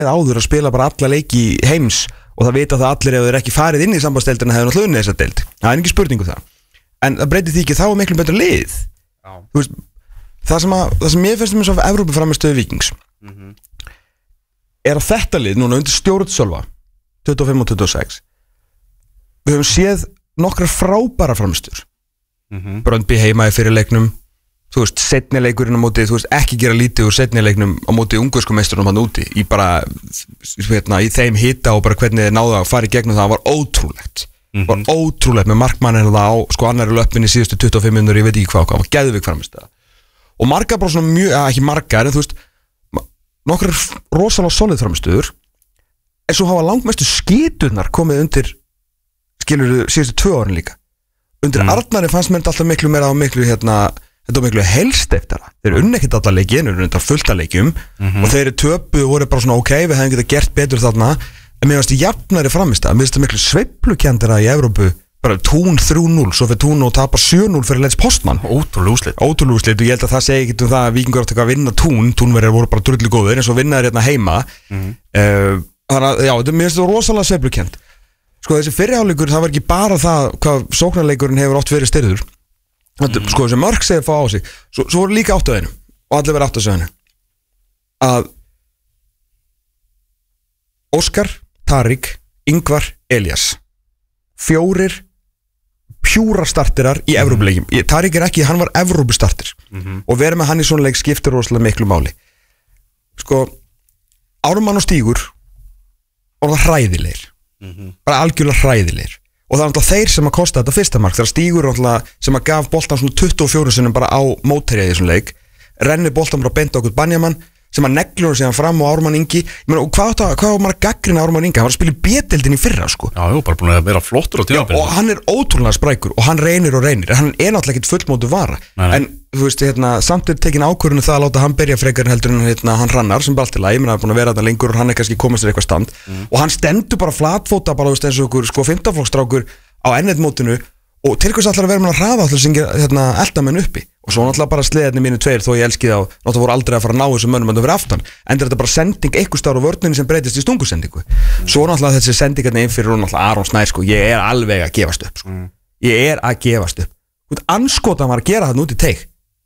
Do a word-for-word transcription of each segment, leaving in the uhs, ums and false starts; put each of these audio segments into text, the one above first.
áður að spila bara alla leiki heims og það vita það allir ef þeir ekki farið inn í sambandsdeildina hefur náttúrulega unnið þessa deild. Það er ekki spurningu það. En það breytir því ekki þá er miklu betur lið. Þú veist, það sem að það sem ég finnst mér svo af Evrópu framistöðu Víkings mm-hmm. er að þetta lið núna undir stjórn Sölva tuttugu og fimm og tuttugu og sex. Við höfum séð nokkrar frábæra framistöður. Mm-hmm. Bröndby heima í fyrirleiknum, þú veist, seinni leikurinn á móti, þú veist, ekki gera lítið úr seinni leiknum á móti ungversku meisturunum hann úti í bara, hérna, í þeim hita og bara hvernig þeir náðu að fara í gegnum það var ótrúlegt, mm-hmm. var ótrúlegt með markmanninn það á, sko, annari löppin í síðustu tuttugu og fimm mínútur, ég veit ekki hvað, hvað var geðvik framist það og margar bara svona mjög, ekki margar en þú veist, nokkrar rosalega solid framistöður en svo hafa langmestu skíturnar komið undir, skilur síðustu tvö árin líka undir mm. Arnari fannst mér alltaf miklu meira á miklu hérna, þetta var miklu helsteftara þeir unni ekkert alla leiki, þeir unni þetta fullt að leikjum mm-hmm. og þeir töpu og voru bara svona ok, við hefum getað gert betur þarna en mér finnst jafnari framist að mér finnst þetta miklu sveiflukendara í Evrópu bara tún þrjú núll, svo fyrir tún og tapar sjö núll fyrir Leeds Postman ótrúlega úrslit ótrúlega úrslit og ég held að það segi ekkert um það að Víkingur átti að vinna tún, túnverðir voru bara drullu góðir en svo vinna þeir hérna heima mm-hmm. uh, þannig að já, mér finnst þetta rosalega sveiflukend sko þessi fyrriháleikur, það var ekki bara það hvað sóknarleikurinn hefur oft verið styrður mm. sko þessi mörk segir fá á sig svo, svo voru líka átt á þeinu og allir verið átt á sig að Óskar, Tarik, Ingvar, Elías fjórir pjúra starterar í mm. Evrópuleikjum Tarik er ekki, hann var Evrópustarter mm-hmm. og verið með hann í svona leik skiptir rosalega miklu máli sko Ármann og Stígur og það hræðilegir Mm-hmm. bara algjörlega hræðilegir og það er náttúrulega þeir sem að kosta þetta fyrsta mark þegar Stígur sem að gaf boltan svona tuttugu og fjórum sinnum bara á mótherja í þessum leik renni boltan bara beint okkur Banjaman sem að neglur síðan fram og Ármann Ingi meni, og hvað, það, hvað var maður að gaggrina Ármann Ingi hann var að spila í B-deildinni í fyrra sko. Já, jú, bara búin að vera flottur á tímabilinu og hann er ótrúlega sprækur og hann reynir og reynir hann er náttúrulega ekkert fullmótu vara nei, nei. En þú veist, hérna, samt er tekin ákvörðinu það að láta hann byrja frekar heldur en hérna, hann Hrannar sem baltilega, ég meina að búin að vera þetta lengur og hann er kannski komast til eitthvað stand mm. og hann stendur bara flatfóta bara eins og okkur sko fimmtaflokkstrákur á ennetmótinu og til hvers allar að vera með að hraða allar sem hérna, elda menn uppi og svo náttúrulega bara sleðinni mínu tveir þó ég elski það og náttúrulega voru aldrei að fara að ná þessum mönnum að það vera aftan en þetta bara sending eitthvað stáru vörninni sem breytist í stungusendingu mm. svo náttúrulega þessi sendingarni inn fyrir og náttúrulega Aron Snær sko, ég er alveg að gefast upp sko. mm. ég er að gefast upp anskotan var að gera það út í teig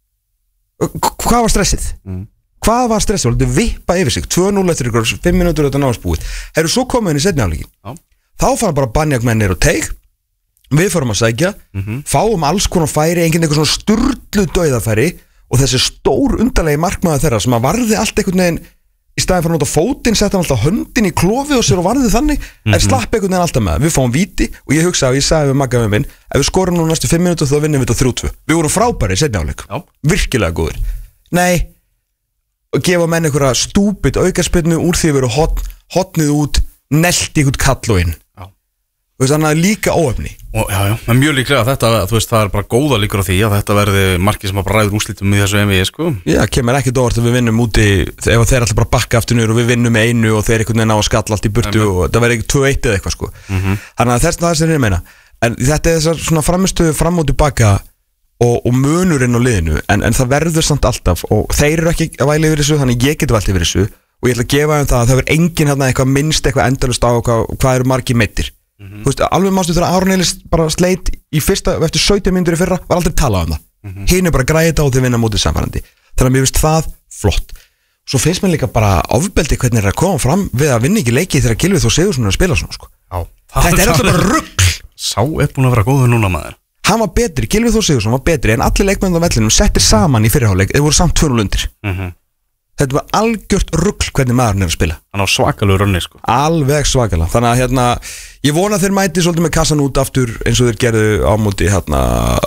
hvað var stressið? Mm. hvað var stressið? Þetta vippa yfir sig tvö núll eftir ykkur fimm mínútur þetta náðast búið hefur svo komið inn í seinni hálfleikin ah. þá fara bara banjakmennir og teig við fórum að sækja mm-hmm. fáum alls konar færi enginn eitthvað svona sturlu dauðafæri og þessi stór undarlegi markmaður þeirra sem að varði allt einhvern veginn í staðin fyrir að nota fótinn setta hann alltaf höndin í klofið og sér og varði þannig mm-hmm. en slapp einhvern veginn alltaf með við fáum víti og ég hugsa og ég sagði við Magga með minn ef við skorum nú næstu fimm mínútur þá vinnum við þetta þrjú tvö við vorum frábæri í seinni hálfleik virkilega góður nei og gefa menn einhverja stúpid aukaspyrnu úr því við erum hot, hotnið út nelt í einhvern kall og inn þú veist þannig að líka óöfni og já já, en mjög líklega að þetta þú veist það er bara góða líkur á því að þetta verði markið sem að bara ræður úrslitum í þessu M V sko já, kemur ekkert óvart að við vinnum úti ef þeir alltaf bara bakka aftur niður og við vinnum með einu og þeir einhvern veginn á að skalla allt í burtu Amen. Og það verði ekki tvö eitt eða eitthvað sko mm-hmm. þannig að þess að það sem ég meina en þetta er þessar svona framistöðu fram og tilbaka og, og munurinn á liðinu en, en það verður samt alltaf og þeir eru ekki að væla yfir þessu þannig ég get valt yfir þessu og ég ætla að gefa þeim það að það verður enginn hérna eitthvað minnst eitthvað endalaust á hvað, hvað eru margir meiddir mm-hmm. þú veist, alveg mástu þegar Aron Elís bara sleit í fyrsta, eftir sautján mínútur í fyrra var aldrei talað um það mm-hmm. hinn er bara græði þetta og þeir vinna mótið samfærandi þannig að mér finnst það flott svo finnst mér líka bara ofbeldi hvernig er að koma fram við að vinna ekki leiki þegar Gylfi Þór Sigurðsson er að spila svona sko. þetta er alltaf bara rugl sá er búin að vera góður núna maður hann var betri, Gylfi Þór Sigurðsson var betri en allir leikmenn á vellinum settir saman í fyrirháleik þeir voru samt tvö núll undir mm-hmm. þetta var algjört rugl hvernig maðurinn er að spila hann á svakalega rönni sko alveg svakalega þannig að hérna ég vona þeir mæti svolítið með kassan út aftur eins og þeir gerðu á móti hérna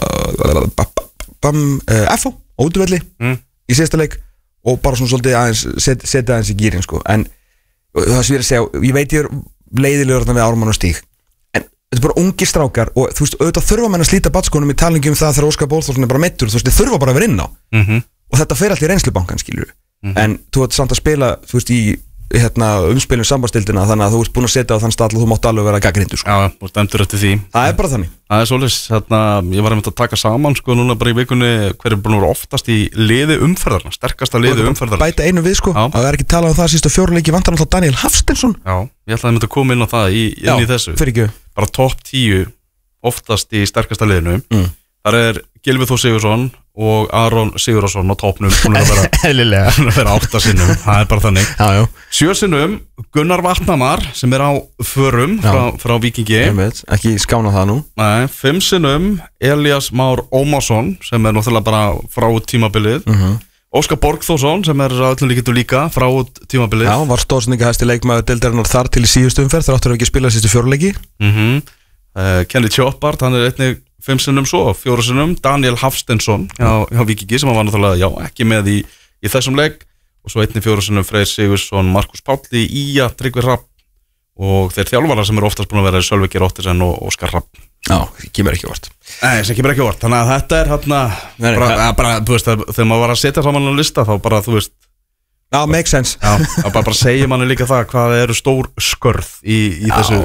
F O óduvelli mm. í síðasta leik og bara svona svolítið aðeins set, setja aðeins í gýrin sko en það sem ég er að segja ég veit ég er leiðilegur þarna við Ármann og Stíg en þetta er bara ungir strákar og þú veist auðvitað þurfa menn að slíta batskónum í talingi um það þegar Óskar Bólþórsson er bara meiddur þú veist þið þurfa bara að vera inn á mm-hmm. og þetta fer allt í reynslubankan skilur mm-hmm. en þú ert samt að spila þú veist í hérna, umspilum sambandstildina þannig að þú ert búin að setja á þann stall og þú mátt alveg vera gagnrýndur sko. Já, og dæmdur eftir því. Það er bara þannig. Það er svolítið, hérna, ég var einmitt að taka saman sko núna bara í vikunni hver er búin að vera oftast í liði umferðarna, sterkasta liði umferðarna. Bæta einu við sko, Já. að það er ekki talað um það sísta fjóruleiki vantar náttúrulega Daniel Hafsteinsson. Já, ég ætlaði einmitt að koma inn á það í, inn Já, í þessu. fyrir ekki. Bara topp tíu oftast í sterkasta liðinu. Mm. Þar er Gylfi Þór Sigurðsson og Aron Sigurðarsson á toppnum búin að vera, Eðlilega. búin að vera átta sinnum, það er bara þannig. Já, já. Sjö sinnum Gunnar Vatnamar sem er á förum frá, frá Víkingi. Ég veit, ekki skána það nú. Nei, fimm sinnum Elías Már Ómarsson sem er náttúrulega bara frá tímabilið. Mhm. Óskar Borgþórsson sem er að öllum líkitum líka frá tímabilið. Já, var stóðsendingahæsti leikmaður deildarinnar þar til í síðustu umferð þráttur að ekki spila síðustu fjóruleiki. Mhm. Uh, Kenny Tjópart, hann er einnig fimm sinnum svo, fjóru sinnum Daniel Hafsteinsson hjá, hjá Víkingi sem var náttúrulega, já, ekki með í, í þessum leik og svo einnig fjóru sinnum Freyr Sigursson, Markus Pálli, Ía, Tryggvi Rapp og þeir þjálfarar sem eru oftast búin að vera Sölvi Geir Ottesen og Óskar Rapp. Já, kemur ekki vart. Nei, sem kemur ekki vart, þannig að þetta er hérna, Nei, nei, bara, það- að, bara, þú veist, að, þegar maður var að setja saman á lista þá bara, þú veist, Já, makes sense. já, að bara, bara segja manni líka það hvað eru stór skörð í, í Já. þessu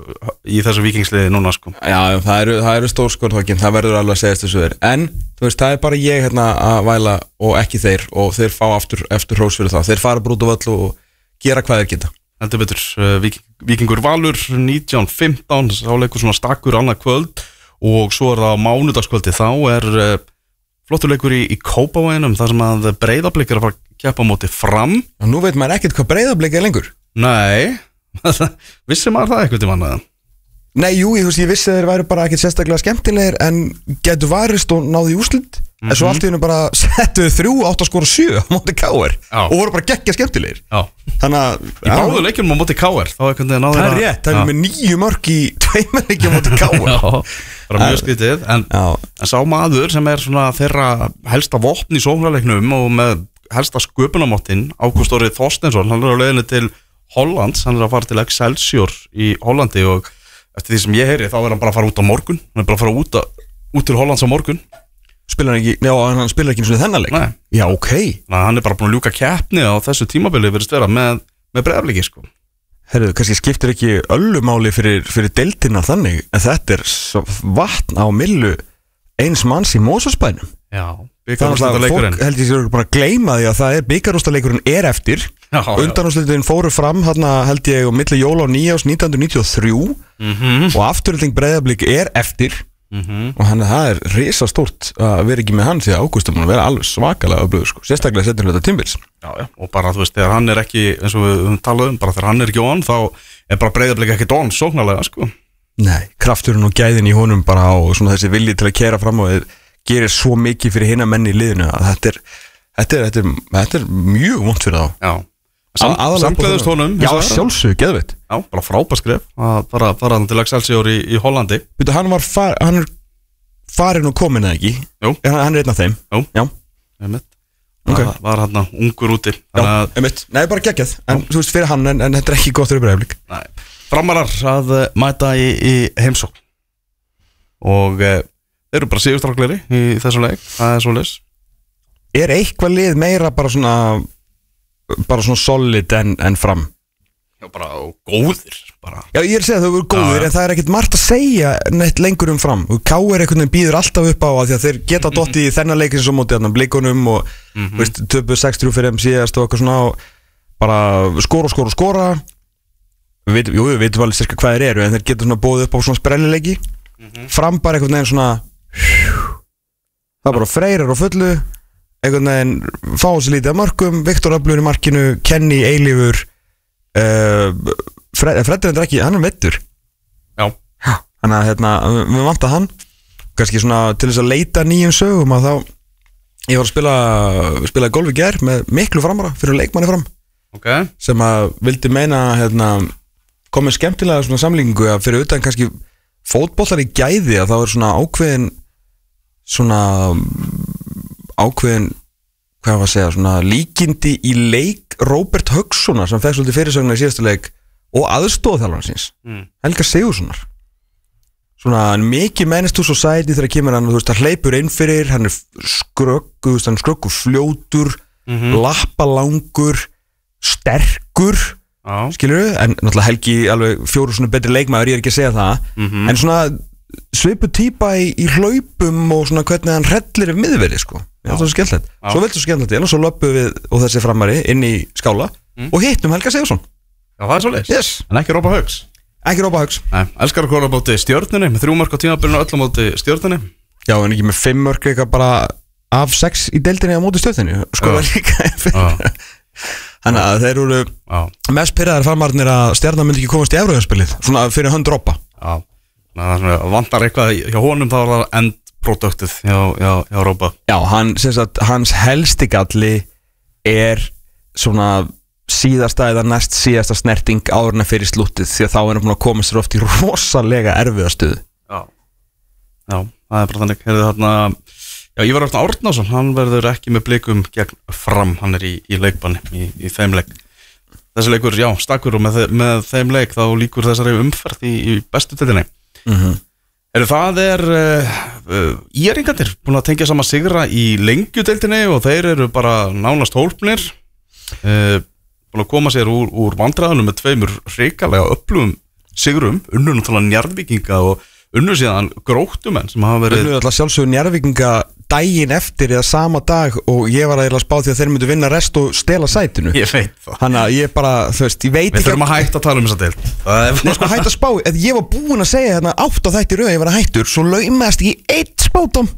í þessu vikingsliði núna sko. Já, það eru, það eru stórskorþokkin, það verður alveg að segja þessu verið. En, þú veist, það er bara ég hérna að væla og ekki þeir og þeir fá aftur, eftir hrós fyrir það. Þeir fara brút og völl og gera hvað þeir geta. Heldur betur, uh, Víking, Víkingur Valur nítján fimmtán, sáleikur svona stakkur annað kvöld og svo er það á mánudagskvöldi, þá er uh, flottur leikur í, í Kópavoginum þar sem að Breiðablik er að fara að keppa á móti Fram. Og nú veit maður ekkert hvað Breiðablik er lengur. Nei, vissi maður það eitthvað til manna? Nei, jú, ég, þú veist, ég vissi að þeir væru bara ekkert sérstaklega skemmtilegir en getur varist og náði í úrslit. En svo allt í hennu bara settuðu þrjú, átt að skora sjö á móti K R Já. og voru bara geggja skemmtilegir. Já. Þannig að Í báðu leikjum á móti K R, þá er einhvern veginn náður það er rétt, það er með nýju mörk í tveimur leikjum á móti K R. Já, bara mjög skrítið, en, Já. en sá maður sem er svona þeirra helsta vopn í sóknarleiknum og með helsta sköpunamáttin, Ágúst Orri Þorsteinsson, hann er á leiðinni til Hollands, hann er að fara til Excelsior í Hollandi og eftir því sem ég heyri þá er hann bara að fara út á morgun, hann er bara að fara út, að, út til Hollands á morgun. Spilar hann ekki, já, hann spilar ekki eins og þennan leik. Nei. Já, ok. Þannig að hann er bara búin að ljúka keppni á þessu tímabili verðist vera með, með Breiðabliki sko. Herru, kannski skiptir ekki öllumáli fyrir, fyrir deildina þannig, en þetta er svo vatn á millu eins manns í Mosfellsbænum. Já, Það er alltaf, fólk held ég sér bara að gleyma því að það er byggarústaleikurinn er eftir. Já, já. Undanúrslitin fóru fram hérna held ég á milli jóla og nýjás nítján hundruð níutíu og þrjú Mhm. og afturölding Breiðablik er eftir Mhm. og hann það er risastórt að vera ekki með hann því að Ágúst er búin að vera alveg svakalega öflugur sko, sérstaklega setjum hluta tímbils. Já, já, og bara þú veist, þegar hann er ekki eins og við höfum talað um, bara þegar hann er ekki on þá er bara Breiðablik ekki on sóknarlega sko. Nei, krafturinn og gæðin í honum bara og svona þessi vilji til að kera fram og gerir svo mikið fyrir hinna menni í liðinu að þetta er, þetta er, þetta er, þetta er mjög vont fyrir þá. Já, Sam, Aðalega upp á samgleðist það. honum Já, hins vegar. sjálfsög, geðveitt. Já, bara frábært skref að fara, fara hann til Excelsior í, í Hollandi. Býtu, hann var far, hann er farin og komin eða ekki? Jú. Er hann, hann er einn af þeim? Jú. Já. Einmitt. Ok. Það var hann ungur úti. Já, Þannig að, einmitt. Nei, bara geggjað. En þú veist, fyrir hann, en, en þetta er ekki gott fyrir Breiðablik. nei, framarar að uh, mæta í, í heimsókn og uh, þeir eru bara sigurstrákleri í þessu leik, það er svo leys. Er eitthvað lið meira bara svona bara svona solid en, en fram? Já, bara góðir bara. Já, ég er að segja að þau eru góðir, Já, já. en það er ekkert margt að segja neitt lengur um fram. K R einhvern veginn býður alltaf upp á að því að þeir geta dottið í þennan leikin sem móti þarna blikunum og Mhm. veist, töpuðu sex þrjú fyrir þeim síðast og eitthvað svona og bara skora og skora og skora. Við veitum, jú, við veitum alveg sirka hvað þeir eru, en þeir geta svona bóðið upp á svona sprellileiki. Fram bara einhvern veginn svona það er bara Freyrar og fullu einhvern veginn fá sér lítið að mörgum, Viktor Öflur í markinu, Kenny Eilífur uh, Fred, Freddur er ekki, hann er meiddur. Já. Þannig að hérna, við vantar hann kannski svona til þess að leita nýjum sögum að þá ég var að spila spila golf í gær með miklu framara fyrir leikmanni fram Ok. sem að vildi meina hérna, komið skemmtilega svona samlíkingu að fyrir utan kannski fótbollar í gæði að þá er svona ákveðin svona ákveðin hvað var að segja, svona líkindi í leik Róbert Haukssonar sem fekk svolítið fyrirsögnar í síðasta leik og aðstoðþjálfarans síns Mm. Helga Sigurssonar svona mikið menace to society þegar kemur hann, þú veist, hann hleypur inn fyrir hann er skröggu, hann er skröggu fljótur Mhm. lappalangur sterkur ungur skilurðu, en náttúrulega Helgi alveg fjóru svona betri leikmaður, ég er ekki að segja það mm-hmm. en svona svipu típa í, í hlaupum og svona hvernig hann rellir yfir miðverði sko, það er svo skemmtilegt svo veldur svo skemmtilegt, og svo löpum við og þessi framari inn í skála mm. og hittum Helga Sigurðsson. Já, það er svo leys yes. En ekki Rópa Hauks Ekki Rópa Hauks Nei, elskar að kóla bóti Stjörnunni með þrjú mörk á tímabilinu öll á móti Stjörnunni. Já, en ekki með fimm mörk eitthvað bara af sex í deildinni á móti Stjörnunni sko það líka þannig að þeir eru Já. Mest pirraðar farmarnir að Stjarnan myndi ekki komast í Evrópspilið svona fyrir hönd Rópa. Já, það vantar eitthvað hjá honum, þá var það endproduktið hjá, hjá, hjá Rópa. Já, hann, sem sagt, hans helsti galli er svona síðasta eða næst síðasta snerting áður en fyrir slútið, því að þá er hann búin að koma sér oft í rosalega erfiða stöðu. Já, Já, það er bara þannig. Heyrðu þarna, já, Ívar Örn Árnason, hann verður ekki með blikum gegn Fram, hann er í, í leikbanni í, í þeim leik. Þessi leikur, já, stakkur og með, með þeim leik þá líkur þessari umferð í, í bestu deildinni. Mhm. Heyrðu, það er uh, uh, íringarnir búin að tengja saman sigra í lengjudeildinni og þeir eru bara nánast hólpnir. Uh, búin að koma sér úr, úr vandræðanum með tveimur hrikalega öflugum sigrum, unnu náttúrulega Njarðvíkinga og unnu síðan Gróttumenn sem hafa verið unnu alltaf sjálfsögur Njarðvíkinga daginn eftir eða sama dag og ég var að spá því að þeir myndu vinna rest og stela sætinu. Ég veit það. Þannig að ég bara, þú veist, ég veit Við þurfum að hætta að tala um þessa deild. Nei, sko, hætta að spá, eða ég var búinn að segja hérna átt á þætti rauð að ég var að hættur, svo laumast ég eitt spátum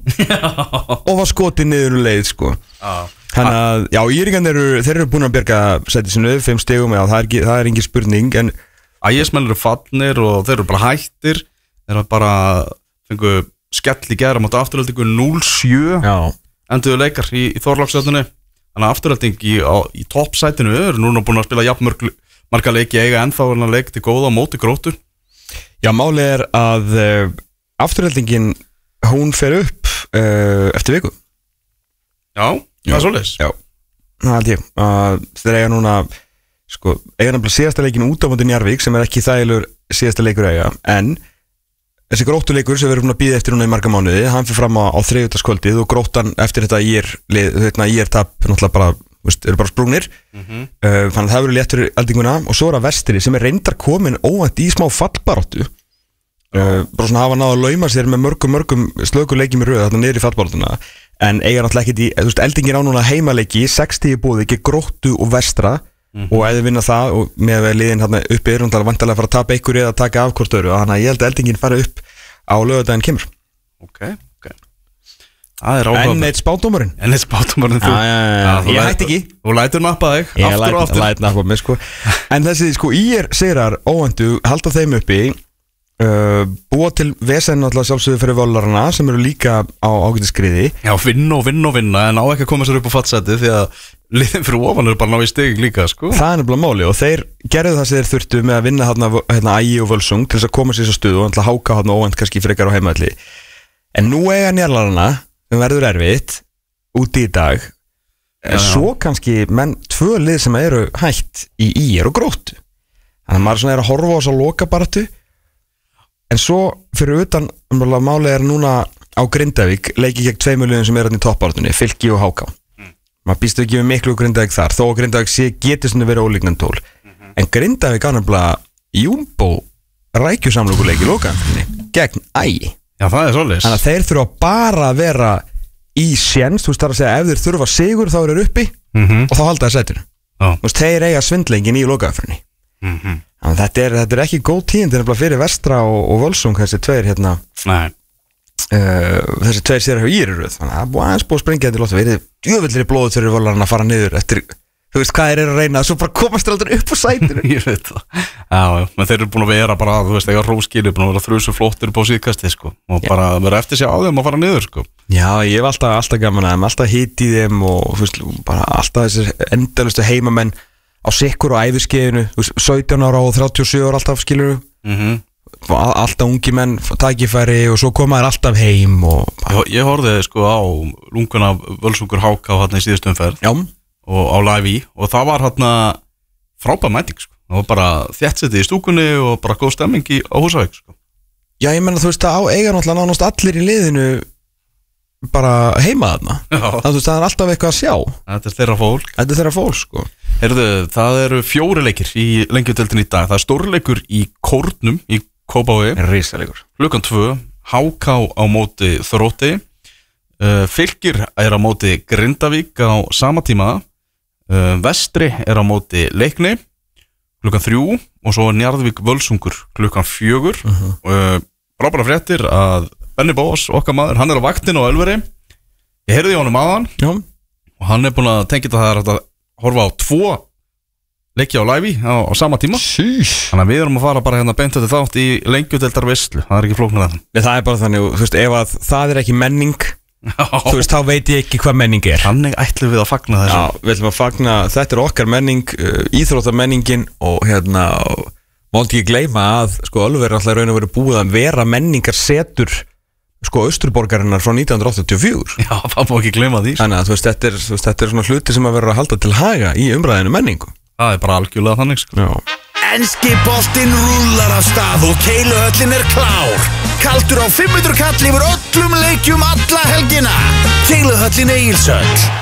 og var skotið niður um leið, sko. Já. Þannig að, já, íringarnir eru, þeir eru búin að bjarga sætið sinu, fimm stigum, já, það er, ekki, það er engin spurning, en Ægismenn eru fallnir og þeir eru bara hættir, þeir eru bara, fengu skell í gæra mátu afturhaldingu núll sjö, enduðu leikar í, í Þorláksöfnunni, þannig að afturhalding í, í toppsætinu eru núna búin að spila jafn marga leiki eiga ennþá en að leik til góða á móti Gróttu. Já, máli er að uh, afturhaldingin, hún fer upp uh, eftir viku. Já. Það er svolítið. Já, það held ég uh, þeir eiga núna sko, eiga nefnilega síðasta leikinu út á móti Njarðvík sem er ekki þægilegur síðasta leikur eiga, en þessi Gróttuleikur sem við erum búin að bíða eftir núna í marga mánuði, hann fyrir fram á, á þriðjudagskvöldið og Gróttan eftir þetta í er tap náttúrulega bara, veist, eru bara sprungnir mm-hmm. uh, þannig að það verður létt fyrir eldinguna og svo er að Vestri sem er reyndar komin óvænt í smá fallbaráttu uh, bara svona hafa náða að lauma sér með mörgum mörgum slökuleikjum í röð þarna niður í fallbaráttuna. En eiga náttúrulega ekkert í, þú veist, eldingin á núna heimaleiki, sextíu búið, ekki Gróttu og Vestra mm-hmm. og ef þið vinna það og með liðin hérna uppi er hún vantarlega að fara að tapa ykkur eða að taka af hvort öru, þannig að ég held að eldingin fara upp á laugardaginn kemur. Ok, ok. Það er áhuga. En eitt spádómurinn. En eitt spádómurinn þú. Já, já, já, já. Ég hætti ekki. Þú lætur nappa þig, aftur og aftur. Ég læt nappa mig, sko. En þessi, sko, í er sigrar óvæntu, halda þeim uppi. Uh, búa til vesen alltaf sjálfsögðu fyrir völarna sem eru líka á ágætisskriði. Já, vinna og vinna og vinna en á ekki að koma sér upp á fattsæti því að liðin fyrir ofan eru bara ná í stig líka, sko. Það er nefnilega máli og þeir gerðu það sem þeir þurftu með að vinna hérna, hérna Ægi og Völsung til þess að koma sér í þessu stuð og alltaf háka hérna óvænt kannski frekar á heimaðli. En nú eiga Njarðarana sem verður erfitt úti í dag já, já. Svo kannski menn tvö lið sem eru hætt í Í R og Gróttu. Þannig að maður svona er að horfa á þess að loka baráttu. En svo fyrir utan málið er núna á Grindavík leiki gegn tveimur liðum sem er hérna í toppbaráttunni, Fylki og H K. Mm. Maður býstu ekki við miklu Grindavík þar, þó að Grindavík sé getur svona verið ólíknandi tól. Mm-hmm. En Grindavík á nefnilega Jumbo rækjusamlokuleik í lokaumferðinni gegn Ægi. Já, það er svolítið. Þannig að þeir þurfa bara að vera í séns, þú veist það að segja ef þeir þurfa sigur þá eru þeir uppi mm-hmm. og þá halda þeir sætinu. Oh. Þú veist þeir eiga svindlengin í lokaumferðinni. Mhm. Þannig að þetta er, þetta er ekki góð tíðindi nefnilega fyrir Vestra og, og Völsung þessi tveir hérna uh, þessi tveir sér hjá Íruröð þannig að það er búið aðeins búið að springja þetta lótt að verið djöfullir í blóðu fyrir völarna að fara niður eftir, þú veist hvað þeir eru að reyna svo bara komast þeir aldrei upp á sætinu. Ég veit það, já, já, menn þeir eru búin að vera bara, þú veist, þegar róskili búin að vera þrjusu flottir upp á síðkasti, sko og já. Bara vera eftir sig á þeim að fara niður, sko. Já, ég hef alltaf, alltaf gaman að þeim, alltaf hitt í þeim og, þú veist, bara alltaf þessir endalustu heimamenn á sikkur og æfiskeiðinu, sautján ára og þrjátíu og sjö ára alltaf, skilur mm-hmm. alltaf ungi menn tækifæri og svo koma þær alltaf heim og ég, ég horfði sko á lunguna Völsungur H K hérna í síðustu umferð og á live í og það var hérna frábær mæting, sko. Það var bara þéttsetið í stúkunni og bara góð stemming í, á Húsavík, sko. Já, ég menna þú veist að á eiga náttúrulega nánast allir í liðinu bara heima þarna. Það, þú veist, það er alltaf eitthvað að sjá. Þetta er þeirra fólk. Þetta er þeirra fólk, sko. Heyrðu, það eru fjóri leikir í Lengjudeildinni í dag. Það er stórleikur í Kórnum í Kópavogi. Rísalegur. Klukkan tvö, H K á móti Þrótti. uh, Fylkir er á móti Grindavík á sama tíma. uh, Vestri er á móti Leikni klukkan þrjú og svo Njarðvík Völsungur klukkan fjögur. uh-huh. uh, Brábara fréttir að Benni Bóas, okkar maður, hann er á vaktinu á Ölveri. Ég heyrði í honum aðan. Já. Og hann er búin að tengja þetta að það er að horfa á tvo leiki á live á, á sama tíma. Sýs. Þannig að við erum að fara bara hérna beint þetta þátt í Lengjudeildar veislu. Það er ekki flóknar að það. Það er bara þannig, þú veist, ef að það er ekki menning, þú veist, þá veit ég ekki hvað menning er. Þannig ætlum við að fagna þessu. Já, við ætlum að fagna, þetta er okkar menning, uh, íþróttamenningin og hérna, mátti ekki gleyma að, sko, Ölver er alltaf raun og verið búið að vera menningar setur, sko, Austurborgarinnar frá nítján hundruð áttatíu og fjögur. Já, það má ekki gleyma því. Þannig að, þú veist, þetta er, þú veist, þetta er svona hluti sem að vera að halda til haga í umræðinu menningu. Það er bara algjörlega þannig, sko. Já. Enski boltinn rúllar af stað og Keiluhöllin er klár. Kaldur á fimm hundruð kall yfir öllum leikjum alla helgina. Keiluhöllin Egilshöll.